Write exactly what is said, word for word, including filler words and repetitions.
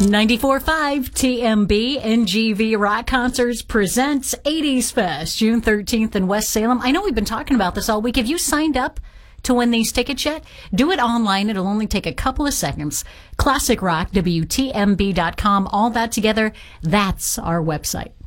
ninety-four point five T M B N G V Rock Concerts presents eighties Fest, June thirteenth in West Salem. I know we've been talking about this all week. Have you signed up to win these tickets yet? Do it online. It'll only take a couple of seconds. Classic Rock, W T M B dot com, all that together. That's our website.